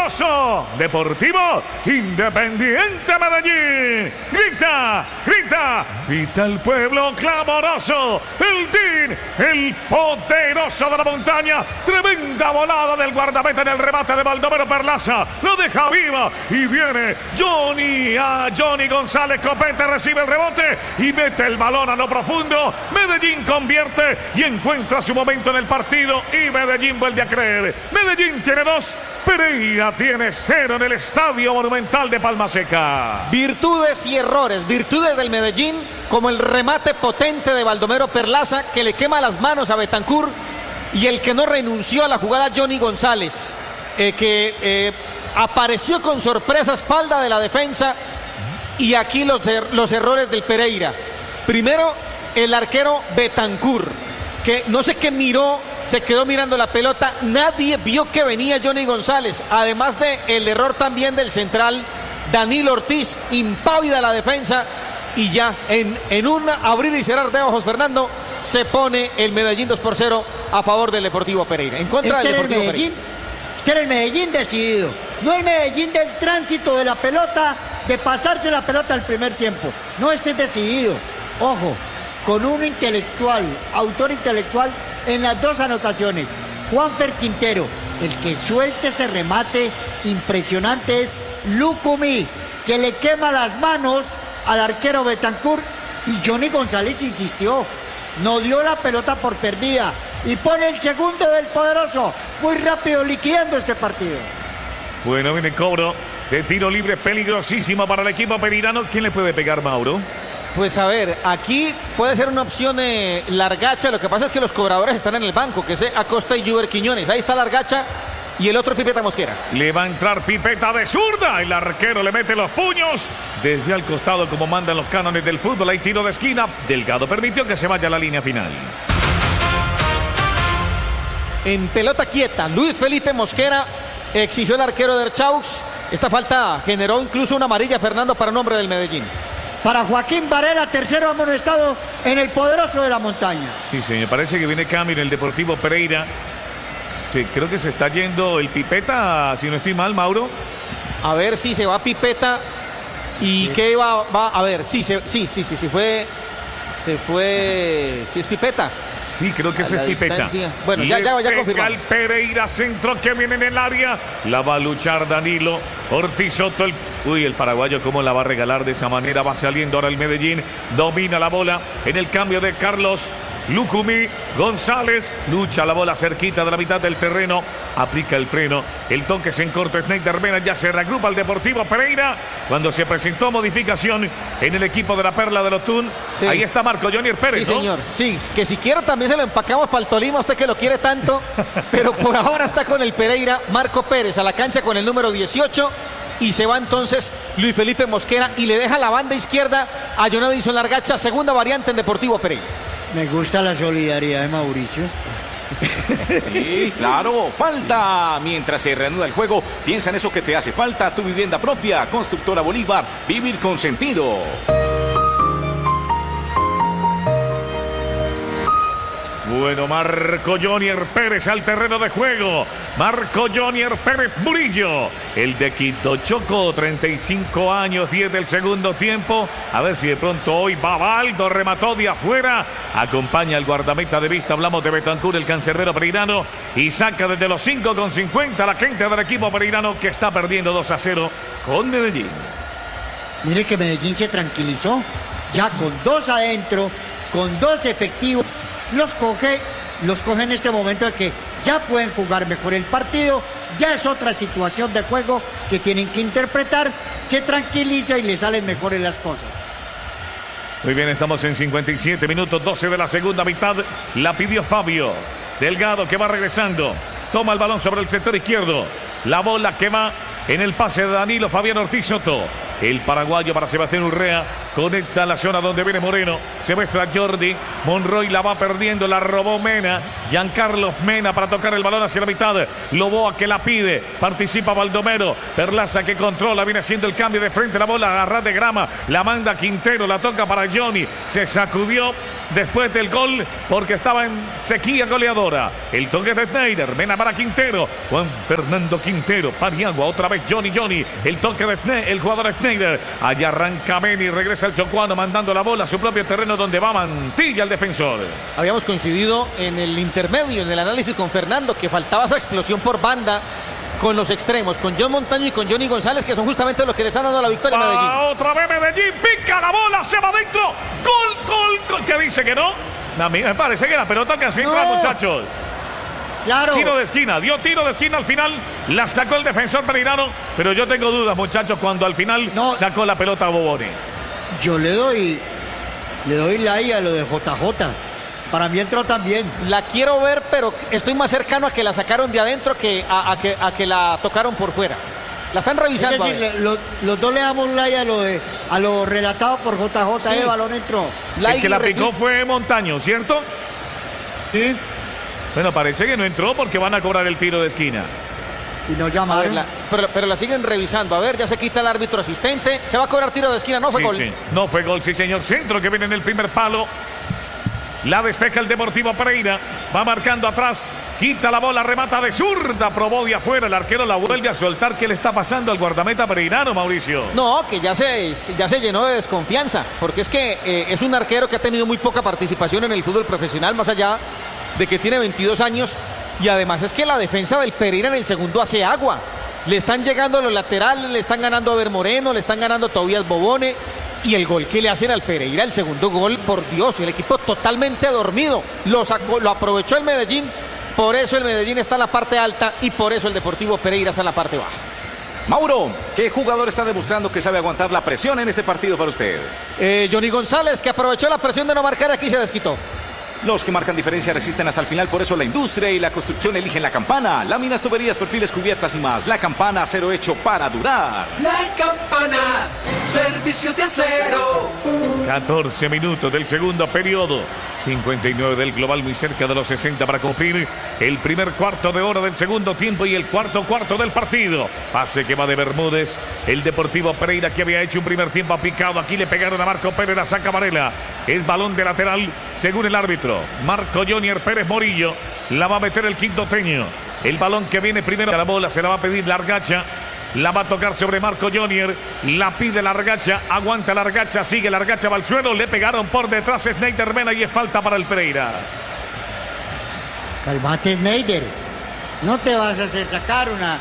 clamoroso. Deportivo Independiente Medellín. Grita, grita, grita el pueblo clamoroso. El DIN, el poderoso de la montaña. Tremenda volada del guardameta en el remate de Baldomero Perlaza. Lo deja viva y viene Johnny González Copete, recibe el rebote y mete el balón a lo profundo. Medellín convierte y encuentra su momento en el partido y Medellín vuelve a creer. Medellín tiene 2, Pereira tiene 0 en el Estadio Monumental de Palma Seca. Virtudes y errores, virtudes del Medellín, como el remate potente de Baldomero Perlaza que le quema las manos a Betancur, y el que no renunció a la jugada Johnny González, que apareció con sorpresa a espalda de la defensa. Y aquí los errores del Pereira. Primero, el arquero Betancur, que no sé qué miró, se quedó mirando la pelota. Nadie vio que venía Johnny González. Además de el error también del central Danilo Ortiz, impávida la defensa. Y ya en un abrir y cerrar de ojos, Fernando, se pone el Medellín 2-0 a favor del Deportivo Pereira. En contra del Deportivo Pereira. Este era el Medellín decidido. No el Medellín del tránsito de la pelota, de pasarse la pelota al primer tiempo. No, este es decidido. Ojo, con un intelectual, autor intelectual en las 2 anotaciones. Juanfer Quintero, el que suelte ese remate impresionante es Lucumí, que le quema las manos al arquero Betancur, y Johnny González insistió, no dio la pelota por perdida y pone el segundo del poderoso, muy rápido, liquidando este partido. Bueno, viene el cobro de tiro libre peligrosísimo para el equipo pereirano. ¿Quién le puede pegar, Mauro? Pues a ver, aquí puede ser una opción Largacha. Lo que pasa es que los cobradores están en el banco, que es Acosta y Juber Quiñones. Ahí está Largacha y el otro Pipeta Mosquera. Le va a entrar Pipeta de zurda. El arquero le mete los puños desde al costado, como mandan los cánones del fútbol. Hay tiro de esquina. Delgado permitió que se vaya a la línea final. En pelota quieta, Luis Felipe Mosquera exigió el arquero de Erchaux. Esta falta generó incluso una amarilla, Fernando, para un hombre del Medellín. Para Joaquín Varela, tercero amonestado en el poderoso de la montaña. Sí, señor, parece que viene cambio en el Deportivo Pereira. Creo que se está yendo el Pipeta, si no estoy mal, Mauro. A ver si se va Pipeta. ¿Y qué va a ver? Sí, fue. Sí, es Pipeta. Sí, creo que ese es Pipeta. Bueno, ya confirmamos. El Pereira, centro que viene en el área. La va a luchar Danilo Ortiz Soto. El paraguayo, cómo la va a regalar de esa manera. Va saliendo ahora el Medellín. Domina la bola en el cambio de Carlos Lucumí. González lucha la bola cerquita de la mitad del terreno. Aplica el freno. El toque se encorta. Schneider Mena ya se reagrupa el Deportivo Pereira. Cuando se presentó modificación en el equipo de la Perla de Lotún. Sí. Ahí está Marco Jonier Pérez. Sí, ¿no? señor. Sí, que si quiere también se lo empacamos para el Tolima. Usted que lo quiere tanto. Pero por ahora está con el Pereira. Marco Pérez a la cancha con el número 18. Y se va entonces Luis Felipe Mosquera y le deja la banda izquierda a Jonadison Largacha, segunda variante en Deportivo Pereira. Me gusta la solidaridad de Mauricio. Sí, claro, falta. Mientras se reanuda el juego, piensa en eso que te hace falta, tu vivienda propia. Constructora Bolívar, vivir con sentido. Bueno, Marco Jonier Pérez al terreno de juego. Marco Jonier Pérez Murillo, el de Quito Choco, 35 años, 10 del segundo tiempo. A ver si de pronto hoy Babaldo remató de afuera. Acompaña al guardameta de vista. Hablamos de Betancur, el cancerbero pereirano. Y saca desde los 5,50 la gente del equipo pereirano, que está perdiendo 2-0 con Medellín. Mire que Medellín se tranquilizó. Ya con 2 adentro, con 2 efectivos. Los coge en este momento de que ya pueden jugar mejor el partido, ya es otra situación de juego que tienen que interpretar, se tranquiliza y le salen mejores las cosas. Muy bien, estamos en 57 minutos, 12 de la segunda mitad, la pidió Fabio Delgado, que va regresando, toma el balón sobre el sector izquierdo, la bola que va en el pase de Danilo Fabián Ortiz Soto. El paraguayo para Sebastián Urrea conecta la zona donde viene Moreno, se muestra Jordi, Monroy la va perdiendo, la robó Mena, Giancarlos Mena para tocar el balón hacia la mitad, Loboa que la pide, participa Baldomero, Perlaza que controla, viene haciendo el cambio de frente, la bola agarra de grama, la manda Quintero, la toca para Johnny, se sacudió después del gol porque estaba en sequía goleadora, el toque de Schneider, Mena para Quintero, Juan Fernando Quintero, Paniagua, otra vez Johnny, el toque de el jugador Schneider, allá arranca Meni, regresa el chocuano mandando la bola a su propio terreno donde va Mantilla el defensor. Habíamos coincidido en el intermedio, en el análisis con Fernando, que faltaba esa explosión por banda con los extremos, con John Montaño y con Johnny González, que son justamente los que le están dando la victoria a Medellín. Otra vez Medellín, pica la bola, se va adentro, gol, que dice que no. A mí me parece que la pelota alcanzó a entrar, muchachos. Claro. Tiro de esquina, dio tiro de esquina al final, la sacó el defensor pereirano, pero yo tengo dudas, muchachos, cuando al final sacó la pelota a Boboni. Yo le doy like a lo de JJ. Para mí entró también. La quiero ver, pero estoy más cercano a que la sacaron de adentro que a que la tocaron por fuera. La están revisando. Es decir, los dos le damos like a lo relatado por JJ. Sí. El balón entró. El que la picó fue Montaño, ¿cierto? Sí. Bueno, parece que no entró porque van a cobrar el tiro de esquina. Y no llamaron. Pero la siguen revisando. A ver, ya se quita el árbitro asistente. Se va a cobrar tiro de esquina. No fue gol. Sí. No fue gol, sí, señor. Centro que viene en el primer palo. La despeja el Deportivo Pereira. Va marcando atrás. Quita la bola, remata de zurda. Probó de afuera. El arquero la vuelve a soltar. ¿Qué le está pasando al guardameta pereirano, Mauricio? No, que ya se llenó de desconfianza. Porque es que es un arquero que ha tenido muy poca participación en el fútbol profesional, más allá de que tiene 22 años. Y además es que la defensa del Pereira en el segundo hace agua. Le están llegando a los laterales, le están ganando a Ever Moreno, le están ganando a Tobías Bobone. Y el gol que le hacen al Pereira, el segundo gol, por Dios, el equipo totalmente dormido. Lo aprovechó el Medellín, por eso el Medellín está en la parte alta y por eso el Deportivo Pereira está en la parte baja. Mauro, ¿qué jugador está demostrando que sabe aguantar la presión en este partido para usted? Johnny González, que aprovechó la presión de no marcar, aquí se desquitó. Los que marcan diferencia resisten hasta el final, por eso la industria y la construcción eligen La Campana. Láminas, tuberías, perfiles, cubiertas y más. La Campana, acero hecho para durar. La Campana, servicio de acero. 14 minutos del segundo periodo. 59 del global, muy cerca de los 60 para cumplir el primer cuarto de hora del segundo tiempo y el cuarto del partido. Pase que va de Bermúdez. El Deportivo Pereira, que había hecho un primer tiempo picado. Aquí le pegaron a Marco Pérez, la saca Varela. Es balón de lateral, según el árbitro. Marco Jonier Pérez Morillo la va a meter el quintoteño. El balón que viene primero, la bola se la va a pedir Largacha. La va a tocar sobre Marco Jonier. La pide Largacha. Aguanta Largacha. Sigue Largacha. Va al suelo. Le pegaron por detrás Schneider Mena y es falta para el Pereira. Calmate, Schneider. No te vas a hacer sacar una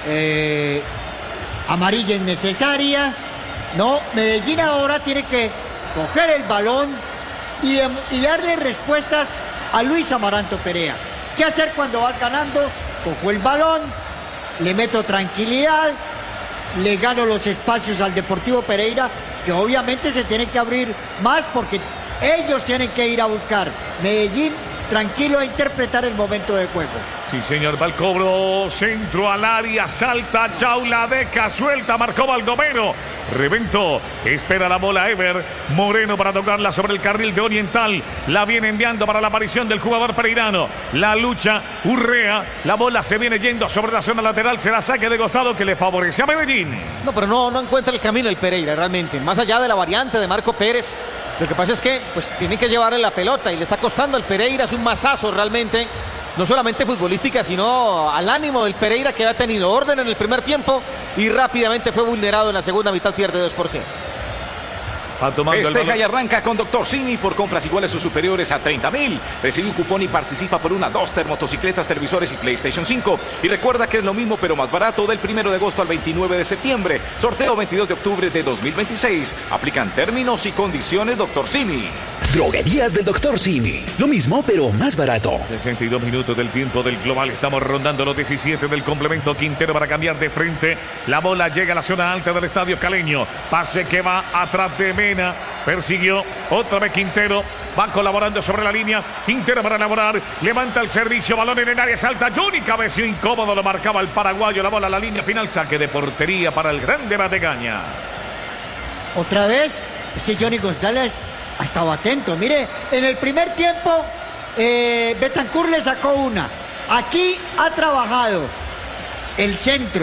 amarilla innecesaria. No, Medellín ahora tiene que coger el balón y darle respuestas a Luis Amaranto Perea. ¿Qué hacer cuando vas ganando? Cojo el balón, le meto tranquilidad, le gano los espacios al Deportivo Pereira, que obviamente se tiene que abrir más porque ellos tienen que ir a buscar. Medellín tranquilo a interpretar el momento de juego. Sí, señor, va el cobro, centro al área, salta, Chaula, deca, suelta, marcó Baldomero, reventó, espera la bola Ever Moreno para tocarla sobre el carril de Oriental, la viene enviando para la aparición del jugador pereirano, la lucha, Urrea, la bola se viene yendo sobre la zona lateral, será saque de costado que le favorece a Medellín. No, pero no encuentra el camino el Pereira realmente, más allá de la variante de Marco Pérez. Lo que pasa es que pues tiene que llevarle la pelota y le está costando al Pereira, es un mazazo realmente, no solamente futbolística, sino al ánimo del Pereira, que ha tenido orden en el primer tiempo y rápidamente fue vulnerado en la segunda mitad, pierde 2-0. Festeja y arranca con Dr. Simi por compras iguales o superiores a 30,000. Recibe un cupón y participa por una Duster, motocicletas, televisores y PlayStation 5. Y recuerda que es lo mismo pero más barato del 1 de agosto al 29 de septiembre. Sorteo 22 de octubre de 2026. Aplican términos y condiciones Dr. Simi. Droguerías del Dr. Simi. Lo mismo pero más barato. 62 minutos del tiempo del global. Estamos rondando los 17 del complemento. Quintero para cambiar de frente. La bola llega a la zona alta del estadio Caleño. Pase que va atrás de Mena. Persiguió otra vez Quintero. Va colaborando sobre la línea. Quintero para elaborar. Levanta el servicio. Balón en el área. Salta Johnny. Cabeció incómodo. Lo marcaba el paraguayo. La bola a la línea final. Saque de portería para el grande Matecaña. Otra vez ese Johnny González ha estado atento. Mire, en el primer tiempo Betancur le sacó una. Aquí ha trabajado el centro,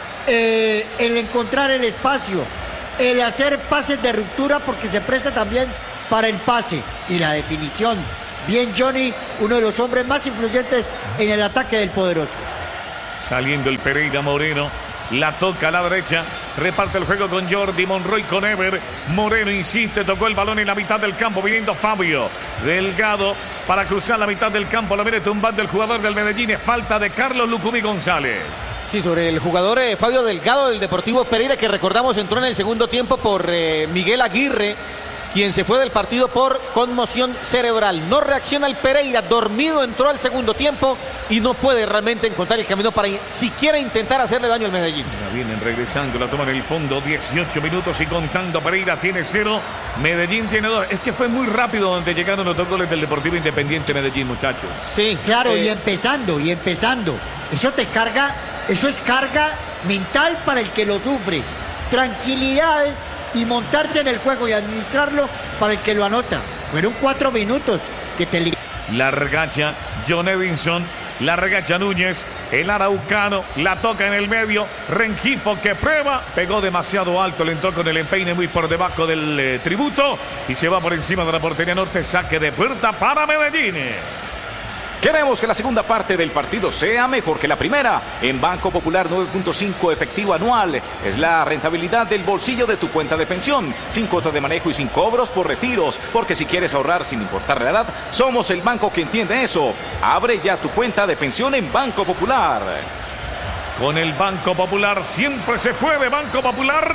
el encontrar el espacio, el hacer pases de ruptura porque se presta también para el pase y la definición. Bien Johnny, uno de los hombres más influyentes en el ataque del poderoso. Saliendo el Pereira, Moreno la toca a la derecha, reparte el juego con Jordi, Monroy con Ever, Moreno insiste, tocó el balón en la mitad del campo, viniendo Fabio Delgado para cruzar la mitad del campo, la viene tumbando el jugador del Medellín, es falta de Carlos Lucumí González. Sí, sobre el jugador Fabio Delgado del Deportivo Pereira, que recordamos entró en el segundo tiempo por Miguel Aguirre, quien se fue del partido por conmoción cerebral. No reacciona el Pereira, dormido entró al segundo tiempo y no puede realmente encontrar el camino para siquiera intentar hacerle daño al Medellín. Ya vienen regresando, la toman en el fondo, 18 minutos y contando. Pereira tiene 0, Medellín tiene 2. Es que fue muy rápido donde llegaron los 2 goles del Deportivo Independiente Medellín, muchachos. Sí, claro, y empezando. Eso te carga, eso es carga mental para el que lo sufre. Tranquilidad y montarse en el juego y administrarlo para el que lo anota. Fueron 4 minutos que te... La regacha John Edinson, la regacha Núñez, el araucano, la toca en el medio, Rengifo que prueba, pegó demasiado alto, le entró con el empeine muy por debajo del tributo y se va por encima de la portería norte, saque de puerta para Medellín. Queremos que la segunda parte del partido sea mejor que la primera. En Banco Popular 9.5 efectivo anual. Es la rentabilidad del bolsillo de tu cuenta de pensión. Sin cuota de manejo y sin cobros por retiros. Porque si quieres ahorrar sin importar la edad, somos el banco que entiende eso. Abre ya tu cuenta de pensión en Banco Popular. Con el Banco Popular siempre se puede. Banco Popular.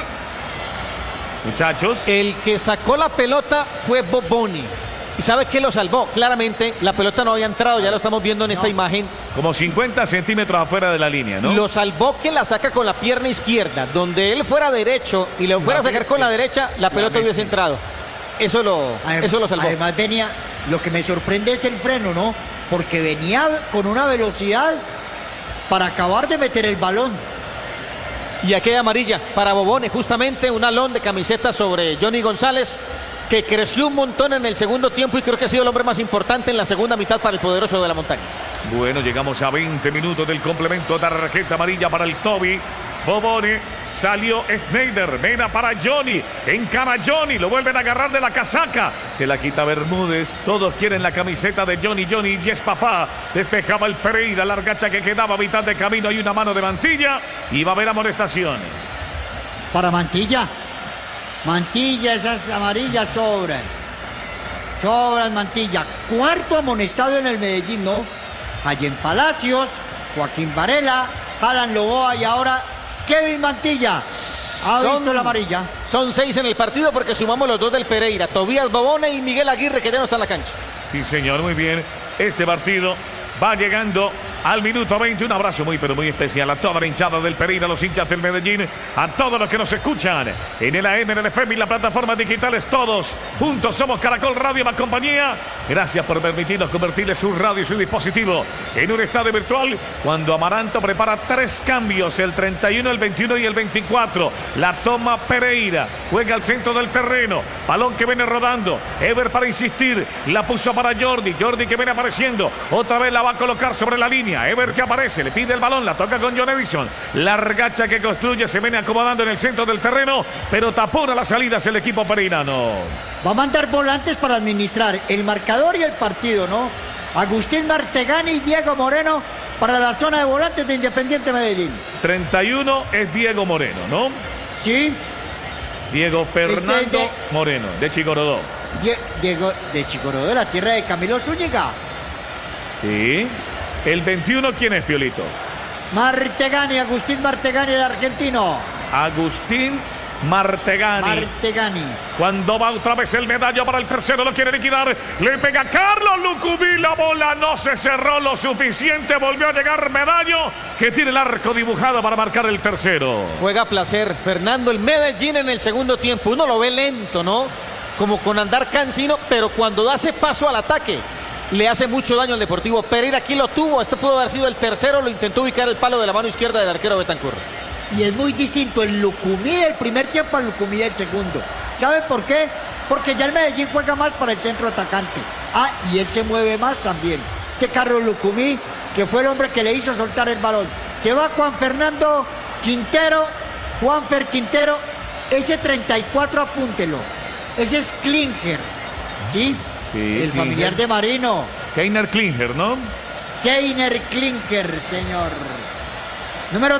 Muchachos. El que sacó la pelota fue Boboni. ¿Y sabe qué lo salvó? Claramente la pelota no había entrado, ya lo estamos viendo en esta imagen. Como 50 centímetros afuera de la línea, ¿no? Lo salvó que la saca con la pierna izquierda. Donde él fuera derecho y le fuera a sacar con la derecha, la pelota hubiese entrado. Eso lo salvó. Además venía, lo que me sorprende es el freno, ¿no? Porque venía con una velocidad para acabar de meter el balón. Y aquella amarilla para Bobone, justamente un alón de camiseta sobre Johnny González, que creció un montón en el segundo tiempo y creo que ha sido el hombre más importante en la segunda mitad para el poderoso de la montaña. Bueno, llegamos a 20 minutos del complemento, tarjeta amarilla para el Toby. Bobone, salió Schneider, Mena para Johnny, encara Johnny, lo vuelven a agarrar de la casaca, se la quita Bermúdez, todos quieren la camiseta de Johnny, y es papá, despejaba el Pereira, la argacha que quedaba a mitad de camino, hay una mano de Mantilla y va a haber amonestación. Para Mantilla, esas amarillas sobran Mantilla, cuarto amonestado en el Medellín, ¿no? Allen Palacios, Joaquín Varela, Alan Loboa y ahora Kevin Mantilla. Visto la amarilla. Son 6 en el partido porque sumamos los 2 del Pereira, Tobías Bobone y Miguel Aguirre, que ya no está en la cancha. Sí, señor, muy bien. Este partido va llegando al minuto 20. Un abrazo muy, pero muy especial a toda la hinchada del Pereira, a los hinchas del Medellín, a todos los que nos escuchan en el AM, en el FM y las plataformas digitales. Todos juntos somos Caracol Radio, más compañía. Gracias por permitirnos convertirle su radio y su dispositivo en un estadio virtual. Cuando Amaranto prepara 3 cambios, el 31, el 21 y el 24. La toma Pereira, juega al centro del terreno, balón que viene rodando. Ever para insistir, la puso para Jordi que viene apareciendo. Otra vez la va a colocar sobre la línea. Ever que aparece, le pide el balón, la toca con John Edison. La regacha que construye se viene acomodando en el centro del terreno, pero tapona las salidas el equipo pereirano. Va a mandar volantes para administrar el marcador y el partido, ¿no? Agustín Martegani y Diego Moreno para la zona de volantes de Independiente Medellín. 31 es Diego Moreno, ¿no? Sí. Diego Fernando Moreno, de Chicorodó. Diego de Chicorodó, de la tierra de Camilo Zúñiga. Sí. El 21, ¿quién es, Piolito? Martegani, Agustín Martegani, el argentino. Agustín Martegani. Cuando va otra vez el medallo para el tercero, lo quiere liquidar. Le pega Carlos Lucumí, la bola no se cerró lo suficiente. Volvió a llegar Medallo, que tiene el arco dibujado para marcar el tercero. Juega a placer Fernando el Medellín en el segundo tiempo. Uno lo ve lento, ¿no? Como con andar cansino, pero cuando hace paso al ataque le hace mucho daño al Deportivo Pereira. Aquí lo tuvo, este pudo haber sido el tercero, lo intentó ubicar el palo de la mano izquierda del arquero Betancur. Y es muy distinto el Lucumí del primer tiempo al Lucumí del segundo. ¿Saben por qué? Porque ya el Medellín juega más para el centro atacante. Y él se mueve más también. Este Carlos Lucumí, que fue el hombre que le hizo soltar el balón. Se va Juan Fernando Quintero, Juanfer Quintero. Ese 34, apúntelo. Ese es Klinger, ¿sí? Sí, el familiar de Marino. Keiner Klinger, ¿no? Keiner Klinger, señor. Número